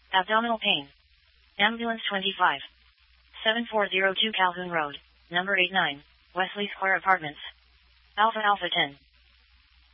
Abdominal pain. Ambulance 25. 7402 Calhoun Road, number 89, Wesley Square Apartments. Alpha Alpha 10.